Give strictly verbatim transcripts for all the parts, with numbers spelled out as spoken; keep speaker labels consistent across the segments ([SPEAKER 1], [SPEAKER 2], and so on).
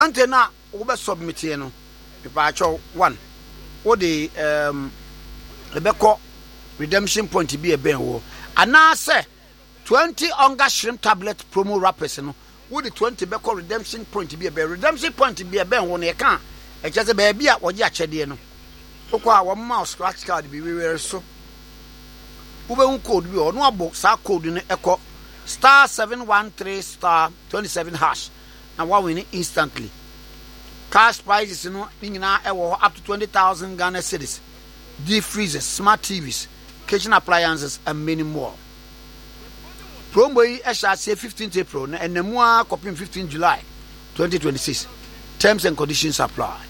[SPEAKER 1] ante na wo be submit ye no pepa cho one wo de um ebeko redemption point bi e ben wo ana se twenty Onga shrimp tablet promo wrappers no wo de twenty beko redemption point bi e ben redemption point bi e ben wo no e kan e chese be bia wo je achede no okwa a wo ma scratch card bi we so wo be un code bi o no abo sa code no eko star seven one three star twenty-seven hash na wa win instantly. Cash prizes no nyina ewo up to twenty thousand Ghana cedis, deep freezers, smart T Vs, kitchen appliances and many more. Promo yi e sha say fifteenth April na enemu a copy fifteenth July twenty twenty-six. Terms and conditions apply.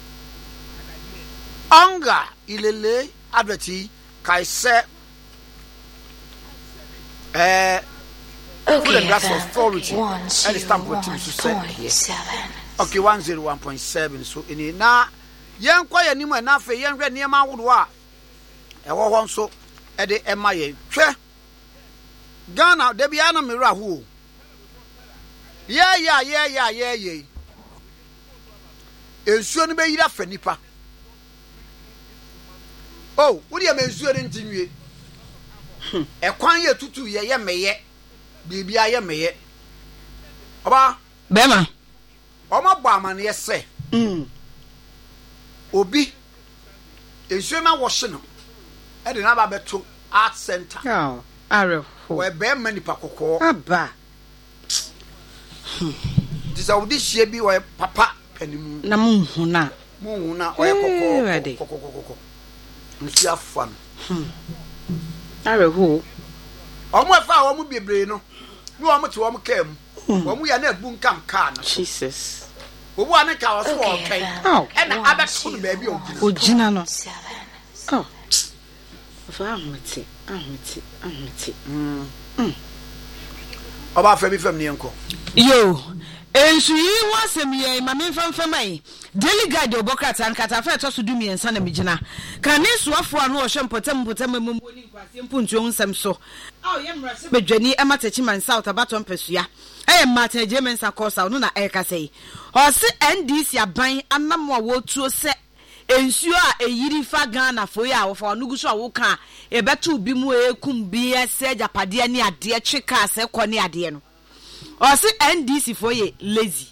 [SPEAKER 1] Onga ilele adverti kai se eh Food and Gas Authority and the stamp with team to say here. Okay, one oh one point seven. So in na yen kwa ye nimu na fe yen hwe niema wodo a ewo ho nso e de ema ye hwe Ghana de bia na mera ho yeah yeah yeah yeah yeah yeah ensuo no be yira fa nipa oh wo de me ensuo de ntinwie e kwan ye tutu ye ye meye bibi aye meye oba
[SPEAKER 2] bema
[SPEAKER 1] Oma bo amane yese mm obi ensuo na wo hye no e de na ba beto art center
[SPEAKER 2] oh are
[SPEAKER 1] we be mani pa kokko
[SPEAKER 2] aba
[SPEAKER 1] this a odi hye bi we papa panimu
[SPEAKER 2] na munhu na
[SPEAKER 1] munhu na o ye kokko kokko nsi afa no
[SPEAKER 2] are ho
[SPEAKER 1] omo afa omo bebre no no omo te omo kam omo ya na abu nkam car no
[SPEAKER 2] Jesus
[SPEAKER 1] obu ane ka wo so o kai e na abeto no ba bi
[SPEAKER 2] ogina no oh fa ahmeti ahmeti ahmeti mm mm
[SPEAKER 1] oba fa bi fam ne enko
[SPEAKER 2] yo ensu yi wasem ye ma me famfam ai daily guide obokrata nkata fa to so dumi ensa na migina kan ne suafo anu o hwe mpotam mpotam mamoni kwase mpuntu onsam so aw ye mrase bedwani e matachi man south abaton pesua e mata jemensa kosa no na e ka sei o se N D C aban anam a wotuo se ensuo a eyiri fa Ghana fo ya wo fa onugu so a wo ka e betu bi mu ekum bi ese japade ne ade tweka se kɔ ne ade no o se N D C fo ye lazy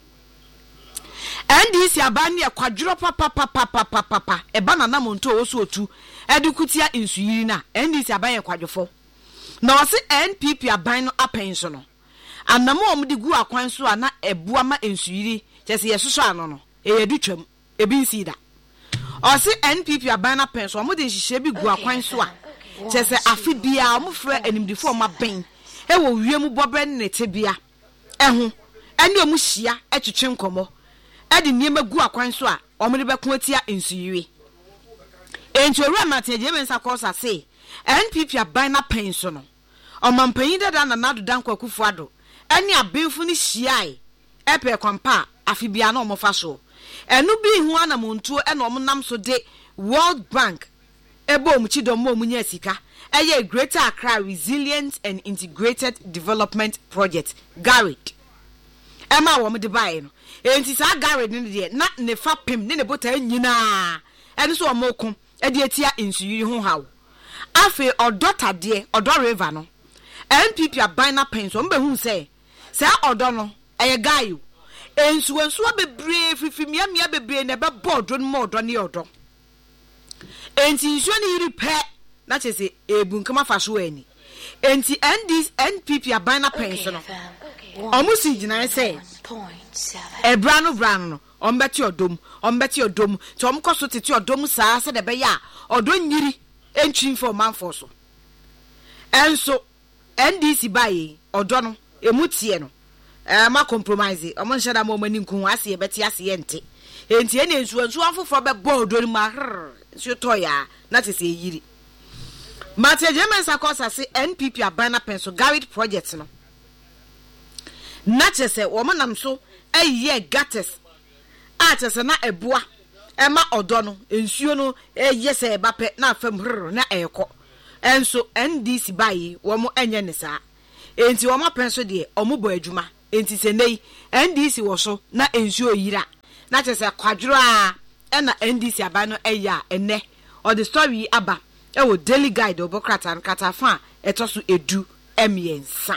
[SPEAKER 2] N D C aban ne kwadworo papa papa papa papa e ba na namonto wo so otu edukutia nsuyiri na N D C aban ye kwadwofo na o se N P P aban no apen so no anamo omdi gu akwan so ana ebua ma nsuyiri kyese ye soso ano no e yedu twam e bi nsida o se N P P aban na pen so omdi nhihye bi gu akwan so a kyese afibia omfra animdifo ma ben e wo wiem bobre ne tebia eho ene omu hia etwetwe nkomo e de niema gu akwan so a omdi be ko atia nsuyiri enti owura mateje mensa kosa se N P P aban na pen so no omampanyin dada na nadu dan kwakufu ado eni abenfu ni hyiai epe kwampa afibia na omofa so enu bi hu ana montuo ena omnam so de World Bank ebo omchidom mo munya sika eye Greater Accra Resilient and Integrated Development Project GARID ema wo mde bae no enti sa GARID ne de na ne fa pem ne ne bota nyina eni so omokum e de atia nsuyiri ho hawo afi odota de odo river no N P P aban na pen so mbe hu se se odo no eye gayo ensu ensu bebre fifimia mia bebre na be bodo no odo ne odo enti nsu ne yiri pe na chese ebunkama faso ani enti N P P aban na pen so no omusi gina se ebra no bra no ombeti odom ombeti odom to omkoso tete odom saa se de be ya odo nyiri entwi for manfo so enso N D C baye odo no emutie no eh ma compromise omo nhada ma omani nku ase e beti ase yente enti ene ensu ensu afofo be bodo ni ma nsu toya na tese yiri mate jemensa kosa se N P P abana penso GARID project no na tese wo manam so eye gates a tese na eboa e ma odo no ensuo no eye se ba pe na afam na eko enso N D C bayi wo mo enye ne saa enti wo ma penso de o mo bo adwuma enti senei N D C wo so na ensuo yira na chese kwadworo a na N D C aba no eya ene or the story aba e wo Daily Guide obokrata nkata fa etoso edu emiensa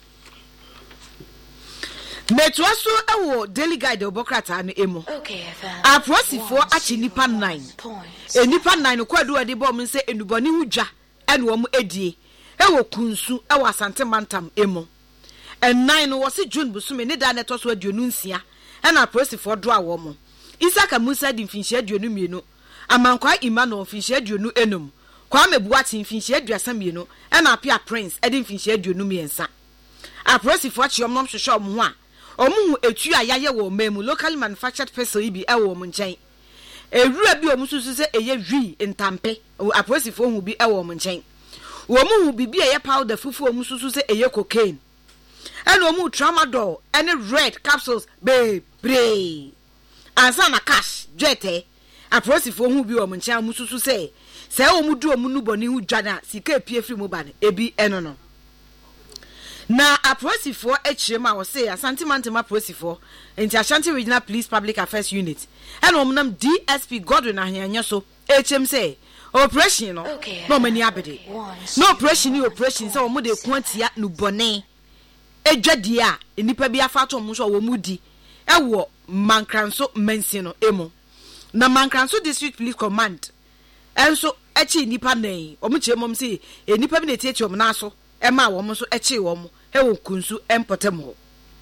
[SPEAKER 2] Netwaso ewo Daily Guide obokrata no emo aprosifo achi nipa nine e nipa nine kwadu ade bom nse enuboni hudwa ene wo mu edie ewo kunsu ewo asante mantam emo en nine no wose June busume ne da netwaso aduonu nsia ena aprosifo do awo mo Isaka Musa di mfinhye aduonu mienu amankwa Imano mfinhye aduonu enum Kwame Buati mfinhye aduasa mienu ena Apia Prince edi mfinhye aduonu miensa aprosifo achi omnom hwehwe om ho a omu etu ayaye wo memu locally manufactured peso ibi ewo mo nchen ewura bi omususu se eye hwi ntampe aprosifo hu bi ewo mo nchen wo mu hu bibi eye powder fufu omususu se eye cocaine ena omu tramadol ene red capsules be bre ansa na cash jete aprosifo hu bi omo nchen omususu se se omu du omu nuboni hu dwana sika epie firi mo ba ne ebi eno no na aprosifo echirema wo say Asante Mantam aprosifo enti Ashanti Regional Police Public Affairs Unit and omnam D S P Godwin Ahyanyo so H M say operation no no mani abede no operation ni operation say omo de kwantia no bone edwade a enipa bi afato omo so wo mudi ewo Mankranso mensi no emo na Mankranso District Police Command enso echi nipa nan omo chemom say enipa bi na tietie omo na so ema wo mo so echi wo mo ewo kunsu empotemo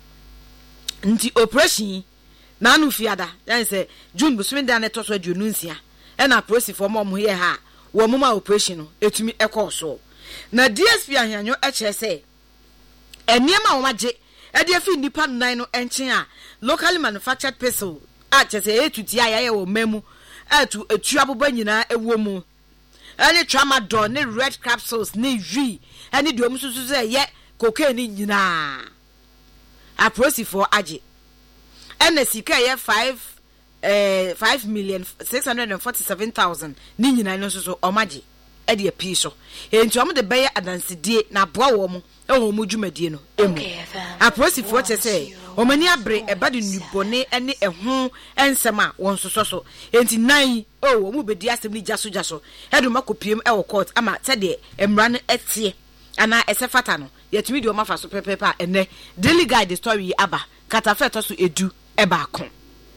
[SPEAKER 2] nti operation na anu fiada yan say June busume da na toso aduonu nsia e na prosifo mo mo ye ha wo mo ma operation no etumi ekọ so na D S P Ahyanyo eche say eniema wo maje e de fi nipa nine no enchen a locally manufactured peso a che say etuti ayaye wo memu atu etu aboba nyina ewo mu any tramadol ne red capsules ne hwi any de omususu say ye cocaine nyina aprosifo age ene sika ye five eh five million six hundred forty-seven thousand ni nyina no so omaje e de pi so enti omo de beye adansedie na boa wo mo e wo mo dwumadie no emu aprosifo che say omani abre e ba de nubone ene eho ensema won so so enti nan o wo mu bedi asem ni jaso jaso e do makopiem e wo court ama se de emra no etie ana esefata no yetumi de o mafa so pepepa ene Daily Guide story aba katafeto so edu e ba kon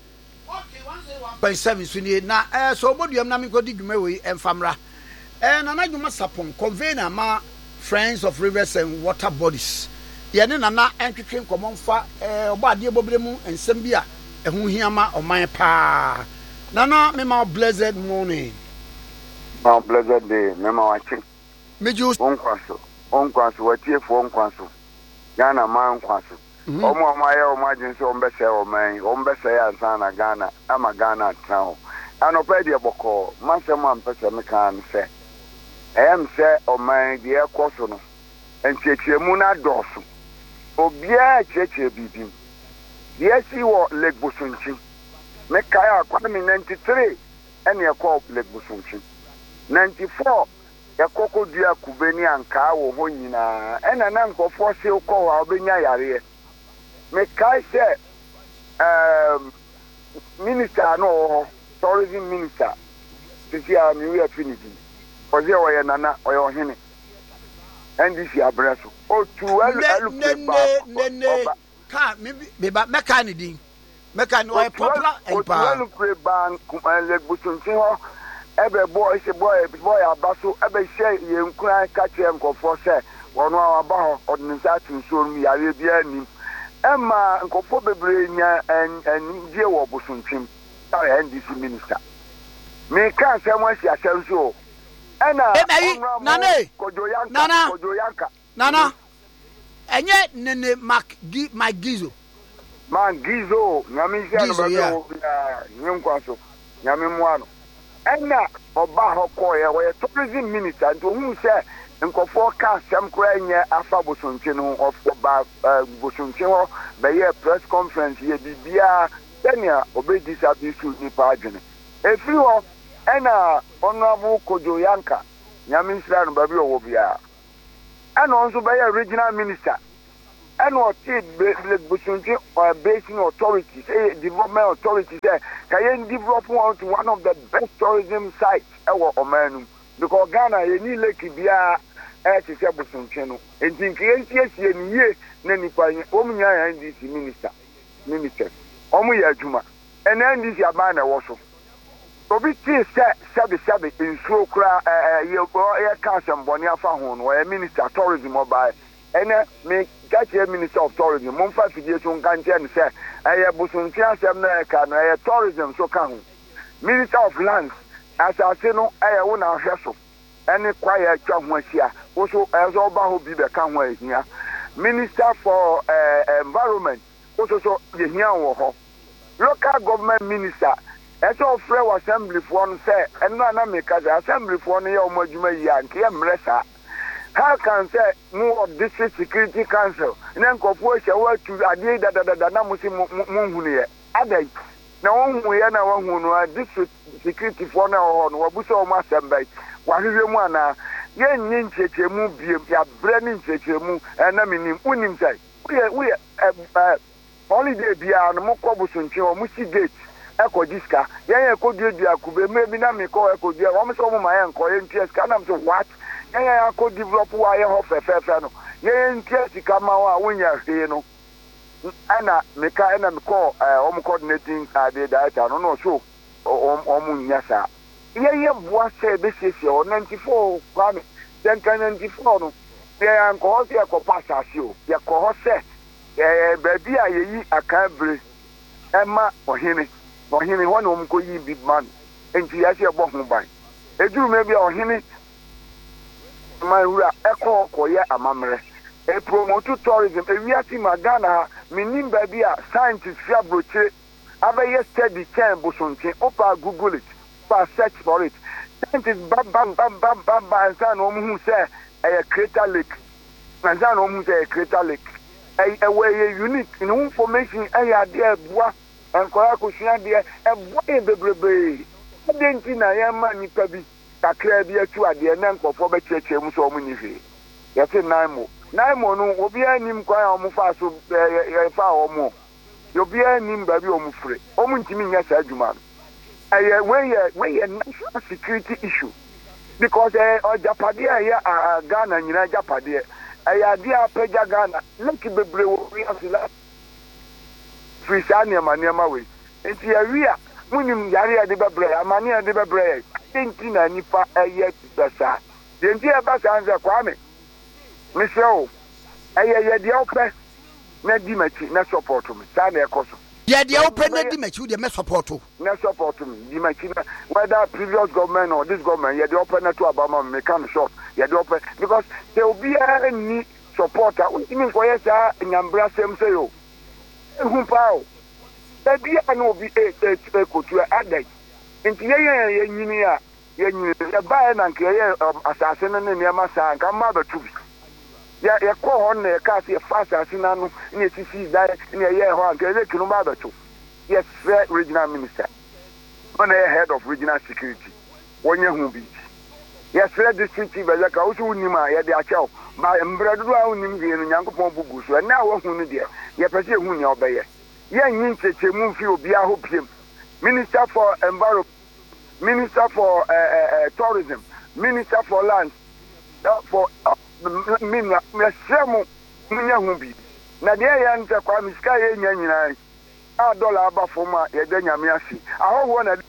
[SPEAKER 1] one point seven so ni na eh so oboduam na me kodi dwuma we emfamra eh na na dwuma sapon convener ma Friends of Rivers and Water Bodies yene na na entwetwe nkomomfa eh obade bobremu ensem bi a ehu hiama oman pa na na me ma blessed morning
[SPEAKER 3] ma blessed day me ma wachi
[SPEAKER 1] meju
[SPEAKER 3] onkwaso onkwaso watiefo onkwaso Ghana man kwaso omo amaye o majinse o mbese o man o mbese ya sana Ghana ama Ghana town anopa de boko masem am pese me kan se em se o man de ekoso no enchiechemu na doso obia cheche bibim yesi wo Lake Busunchi me kaya kwa mi ninety-three ene ekọ Lake Busunchi ninety-four ekoko dua kubeni anka wo ho nyina ena na nkofo se ukọ wa obenya yare me kai se um minister no tourism minister tisi a mi we affinity oze o ye nana o ye ohene N D C abreso o tu elu elu
[SPEAKER 1] ne ne ka me be ba me ka ni din me ka ni o popular
[SPEAKER 3] o tu elu pre ban Lake Busunchi ho ebe boy se boy boy abaso ebe she ye nkran ka che nkofo se wono aba ho odinsa tunso mu yare bia ni ema nkofo bebre nya en die wo Busunchi N D C minister me ka se mo si asenso ena
[SPEAKER 1] nana
[SPEAKER 3] kojoyanka
[SPEAKER 1] nana
[SPEAKER 3] kojoyanka
[SPEAKER 1] nana enye nene Mark Gi Mike Gizo
[SPEAKER 3] man Gizo nyami se no ba o bia nyenkwaso nyami muano ena oba hoko ye we tourism minister nto hu se nkofo ka sem kra nye afa Busunchi no of ba Busunchi ho be ye press conference ye bibia tenia obedi sabisu ni pa adwene efiri ho ena honorable Kojoyanka nyami sra no ba bi owo bia ena onso be ye regional minister and what Busunji or Basin authorities, say development authorities say can develop one to one of the best tourism sites ever Omanu because Ghana you need like Bia as a Busuncheno and think yes yes ye Nani Pine Omnia and this minister minister Omuya Juma and then this Yabana also. Obi ti say sabi sabi in so kra eh ye council Bonia Fahon or a minister tourism mobile and me get a minister of tourism Mumfa Fidation Ganjan say I have Busuntia America and I tourism so can minister of lands as I say no I own our vessel any quiet Chahwasia also as Oba who be the Kanway here minister for uh, environment also so the here local government minister. Eso frɛ wa assembly for no say eno na make as assembly for no ye omodwuma yi an ke mresa how can say mu of district security council na nkofo hye wa tu ade da da da na musi mu hunu ye adai na wonhu ye na wonhu no district security for no ho no wabuso o assembly wa hwehwe mu ana ye nyi nchechemu biem ya bre ni nchechemu na minim unim sai we we holiday bia no mokobuso nche o musi gate eko diska yeye ko dudu akube maybe na me ko eko dudu wo me so mo ma ye nko ye ntia ska na me so what yeye ko develop wa ye ho fefefe no yeye ntia sika ma wa wonya hwe no ana me ka ana me ko o mo coordinating ade data no no so o mo nya sa yeye boa se be sese o ninety-four kwa me then ninety-four no ye nko ho se ko passa si o ye ko ho se eh baby ayeyi akabre ema ohene ohini wana omko yi big man enti ya se bo ho ban ejuru me bia ohini maura eko koye amamre e promote tourism e wiati magana minim ba bia scientists fia broche abaye study chain bosontin opa google it pa search for it scientists bam bam bam bam bam bam san omu say e crater lake san omu say e crater lake e e we unique in information e ya there bua enkoya kushia de eboye bebrebe adenti na ya ma nipa bi kakra bi atu ade na nkofo be cheche mu so mu ni hwe ya se naimo naimo no obi anim kwa ya omu fa so ya fa omu obi anim ba bi omu fre omu ntimi nya sa adwuma aye we we national security issue because eh Japade ya Ghana nyina Japade aya dia peja Ghana leki bebre wo wi asila Frisiania maniama we enti awia munim yare ade bebre amani ade bebre enti na nipa eye tibasa enti e ba sanze kwame miseo eye ye de ope na di machi na support me sa na ekoso
[SPEAKER 1] ye de ope na di machi de me support
[SPEAKER 3] na support me di machi na whether previous government or this government ye de ope na to abama me can short ye de ope because there will be any supporter unti ko yesa nyambra sem say yo ehun pao da bia na obi e e kotu adai nti ye ye nyini a ye nyini ye ba na nke ye asase no ne niam asa nka ma batubi ya ye ko ho na ye ka se fa asase na no ne sisi dai ne ye ho anka ye kinu ma batu yes regional minister on the head of regional security wonye hu bi yes district chief be ka usu unima ye de achew ba mbredu a unim wie no nyankopon bugu so na wo hu no de ye pese hu ne obeye ye nyin chechemu fi obi aho piem minister for environment minister for uh, uh, uh, tourism minister for land uh, for min me semu nya hu bi na de ye nte kwa miska ye nya nyina a dollar aba foma ye de nyame asi ahoho na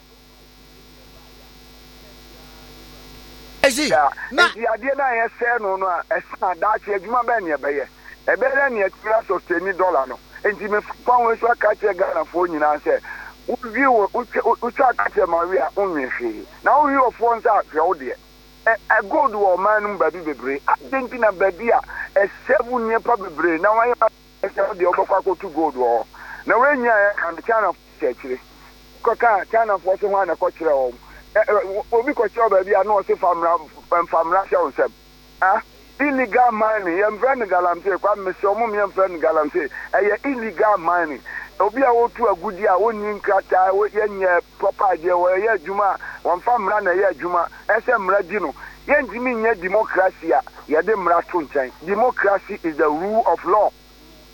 [SPEAKER 1] ezi
[SPEAKER 3] na ya de na ye se no no a esa da che adwuma ba ne be ye e be na ne tira sustain dollar no enti me kwan we so aka che Ghana fo nyina se wo wi wo wo cha aka che ma wi a onwe hwe na wo wi ofo nsa hwe wo de e gold wo man ba bi bebre adenti na ba bi a e seven nye pa bebre na wan e se de obokwa ko tu gold wo na we nya e kan China chechire ko ka China fo so ho na ko kire wo obi ko cho ba bi a no se famra famra sha onsem ah illegal mining yam friend galamse kwa mese omo me friend galamse eh illegal mining obi a wo tu agudi a woni nkrata wo yenye proper de wo ye adwuma won fa mra na ye adwuma ese mra di no ye ntimi nye democracy a ye de mra to nchen democracy is the rule of law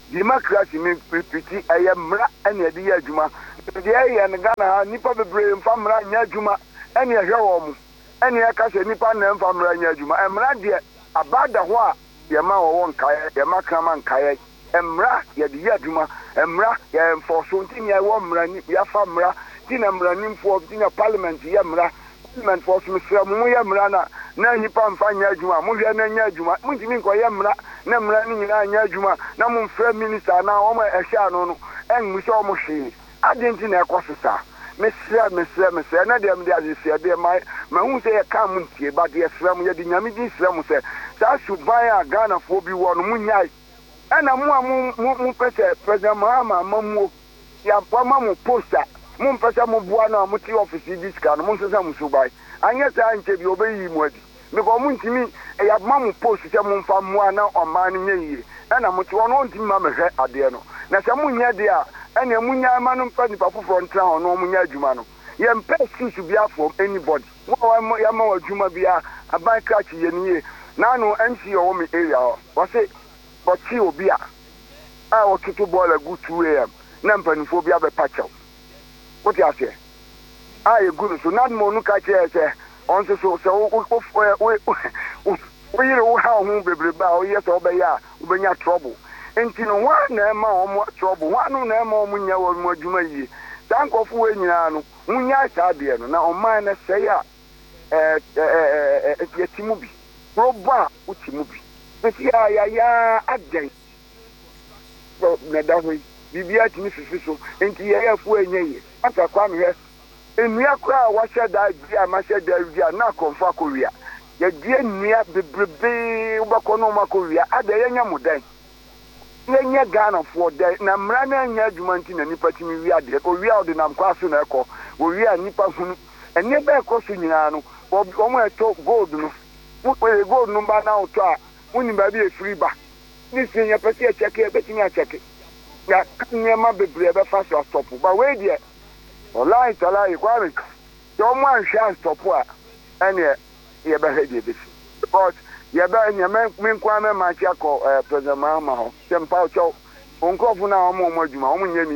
[SPEAKER 3] democracy me piti ɛyɛ mmara ɛne ɛde yɛ adwuma deɛ ɛyɛ no Ghana ha nipa bebree mfa mmara nyɛ adwuma ɛne ɛhwɛ wɔ mu ɛne ɛka sɛ nipa na mfa mmara nyɛ adwuma mmara deɛ abada hɔ a yɛma wɔwɔ nkaeɛ yɛma krama nkaeɛ mmara yɛde yɛ adwuma mmara yɛ mfɔso nti ne ɛwɔ mmara ni yɛfa mmara ti na mmara nimfoɔ ti na parliament yɛ mmara parliament fɔ so mesrɛ mo yɛ mmara na na nipa mfa nyɛ adwuma mo hwɛ na nyɛ adwuma mo ntimi nkɔyɛ mmara na mmara ni nyinaa nyɛ adwuma na mo mfrɛ minister na wɔn ɛhyɛ ano no ɛnmu sɛ wɔn hwee ade nti na ɛkɔ so saa mesrɛ mesrɛ mesrɛ na deɛ mede adesrɛ deɛ ma mahu sɛ yɛka mo ntie ba deɛ srɛ mo yɛde nyame din srɛ mo sɛ saa suban a Ghanafoɔ bi wɔ no mo nyae ɛna mo a mo mo pɛ sɛ president Mahama mamuo yɛapama mo poster mo mpɛ sɛ mo boa no a mo te office di sika no mo nso sɛ mo suban anyɛ saa nkyɛ bi ɔbɛyi mo adi because mo ntimi yɛapama mo post sɛ mo mfa mmoa na ɔman no nyɛ yie ɛna mo te hɔ no ɔntimi ma mehwɛ adeɛ no na sɛ mo nyɛ deɛ a ɛna mo nya ma no mfa nipa foforɔ ntena hɔ no mo nya adwuma no yɛmpɛ susu bi afɔm anybody wo yɛma wɔ adwuma bi a aban krakye yɛ nie naano M C ɔwɔ me area hɔ wɔse bɔkye obi a a wɔtoto bɔɔl agu two a m na mpanimfoɔ bi abɛpa kyɛw wote aseɛ a yɛgu no so na ma ɔno ka kyerɛ sɛ ɔn nso so sɛ woyere wo ha wo ho bebrebe a woyɛ sɛ wobɛyɛ a wobɛnya trouble nti no hɔ a na ɛma wɔn trouble hɔ ano na ɛma wɔn nyɛ wɔn adwuma yie saa nkɔfoɔ nyinaa no wonya saa deɛ no na ɔman no sɛe a ɛɛ ɛɛ ɛɛ yɛti mu bi robo a woti mu bi bɛsi a yɛayɛ agyɛn na da hɔ yi biribiara tumi fifi so nti yɛyɛ afuo ɛnyɛ yie asa kwa mehwɛ nnua koraa a wɔhyɛ daa di a mahyɛ daa di a na akɔmfo akɔwia yɛdua nnua bebrebee wobɛkɔ no ɔma akɔwia ada yɛnyɛ mo dan yɛnyɛ Ghanafoɔ dɛ na mmara no anyɛ adwuma nti na nipa tumi wi adeɛ owia ɔde nam kwa so na ɛkɔ owia nipa hunu ɛne bɛɛkɔ so nyinaa no wɔn ɛtɔ gold no wɔyɛ gold no ba na ɔtɔ a wɔnim baabi efiri ba ne si nyɛ pɛ sɛ yɛkyɛke yɛbɛtumi akyɛke ya nneɛma bebree bɛfa so asɔpo ba wei deɛ ɔlai tɔlai kwame sɛ wɔn anhwɛ asɔpo a ɛneɛ yɛbɛhwɛ deɛ bɛsi because yɛbɛ nyɛmɛ menkwa mɛ maakye akɔ president Mahama hɔ sɛ mpa ɔkyɛw nkurɔfo no a wɔn a wɔn adwuma wɔn nyɛ